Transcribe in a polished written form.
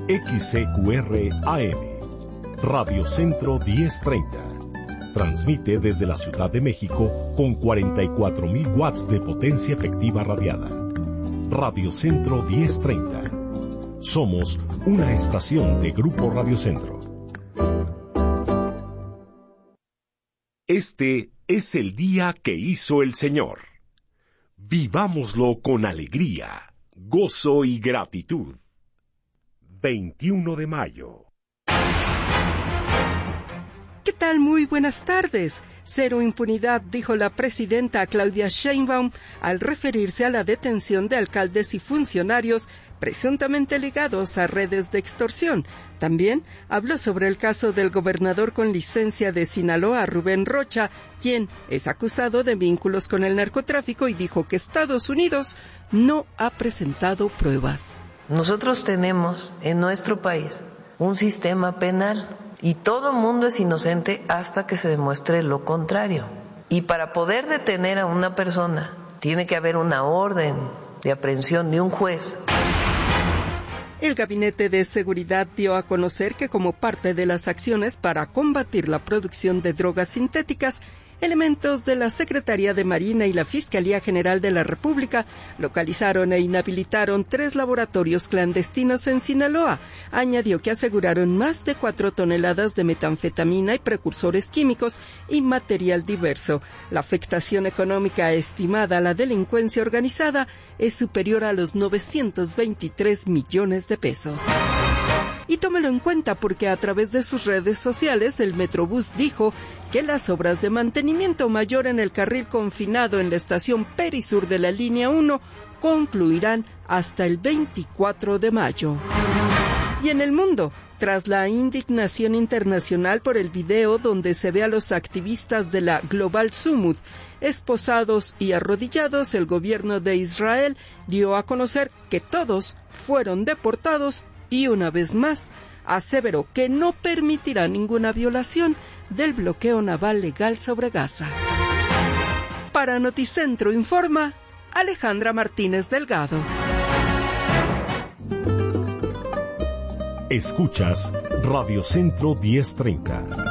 XCQR AM, Radio Centro 1030. Transmite desde la Ciudad de México con 44.000 watts de potencia efectiva radiada. Radio Centro 1030. Somos una estación de Grupo Radio Centro. Este es el día que hizo el Señor. Vivámoslo con alegría, gozo y gratitud. 21 de mayo. ¿Qué tal? Muy buenas tardes. Cero impunidad, dijo la presidenta Claudia Sheinbaum al referirse a la detención de alcaldes y funcionarios presuntamente ligados a redes de extorsión. También habló sobre el caso del gobernador con licencia de Sinaloa, Rubén Rocha, quien es acusado de vínculos con el narcotráfico, y dijo que Estados Unidos no ha presentado pruebas. Nosotros tenemos en nuestro país un sistema penal y todo mundo es inocente hasta que se demuestre lo contrario. Y para poder detener a una persona tiene que haber una orden de aprehensión de un juez. El Gabinete de Seguridad dio a conocer que como parte de las acciones para combatir la producción de drogas sintéticas, elementos de la Secretaría de Marina y la Fiscalía General de la República localizaron e inhabilitaron 3 laboratorios clandestinos en Sinaloa. Añadió que aseguraron más de 4 toneladas de metanfetamina y precursores químicos y material diverso. La afectación económica estimada a la delincuencia organizada es superior a los 923 millones de pesos. Y tómelo en cuenta porque a través de sus redes sociales el Metrobús dijo que las obras de mantenimiento mayor en el carril confinado en la estación Perisur de la línea 1 concluirán hasta el 24 de mayo. Y en el mundo, tras la indignación internacional por el video donde se ve a los activistas de la Global Summit esposados y arrodillados, el gobierno de Israel dio a conocer que todos fueron deportados y una vez más aseveró que no permitirá ninguna violación del bloqueo naval legal sobre Gaza. Para Noticentro informa Alejandra Martínez Delgado. Escuchas Radio Centro 1030.